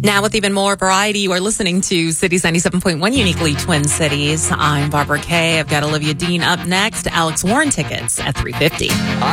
Now with even more variety, you are listening to Cities 97.1, Uniquely Twin Cities. I'm Barbara Kay. I've got Olivia Dean up next. Alex Warren tickets at $350.